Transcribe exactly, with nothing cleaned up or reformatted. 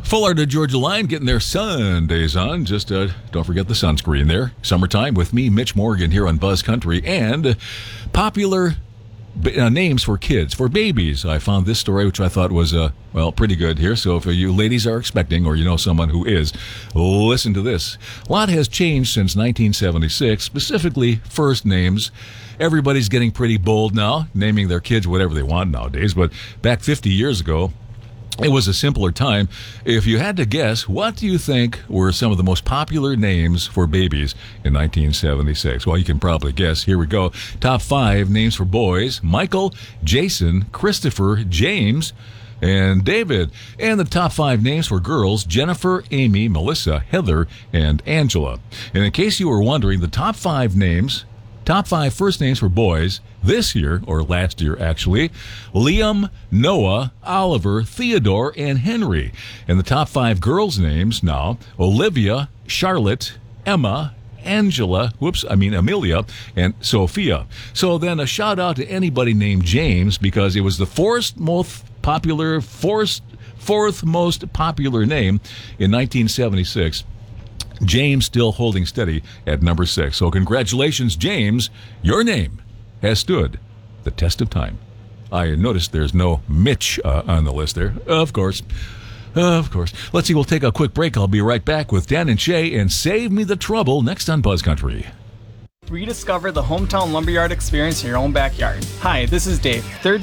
Florida Georgia Line getting their Sundays on. Just uh, don't forget the sunscreen there. Summertime with me, Mitch Morgan, here on Buzz Country. And popular uh, names for kids, for babies. I found this story, which I thought was, uh, well, pretty good here. So if you ladies are expecting, or you know someone who is, listen to this. A lot has changed since nineteen seventy-six, specifically first names. Everybody's getting pretty bold now, naming their kids whatever they want nowadays. But back fifty years ago, it was a simpler time. If you had to guess, what do you think were some of the most popular names for babies in nineteen seventy-six? Well, you can probably guess. Here we go. Top five names for boys: Michael, Jason, Christopher, James, and David. And the top five names for girls: Jennifer, Amy, Melissa, Heather, and Angela. And in case you were wondering, the top five names, top five first names for boys this year, or last year actually: Liam, Noah, Oliver, Theodore, and Henry. And the top five girls' names now: Olivia, Charlotte, Emma, Angela, whoops, I mean Amelia, and Sophia. So then a shout out to anybody named James, because it was the fourth most popular, fourth, fourth most popular name in nineteen seventy-six. James still holding steady at number six. So congratulations, James. Your name has stood the test of time. I noticed there's no Mitch uh, on the list there. Of course. Of course. Let's see, we'll take a quick break. I'll be right back with Dan and Shay and Save Me the Trouble next on Buzz Country. Rediscover the hometown lumberyard experience in your own backyard. Hi, this is Dave, third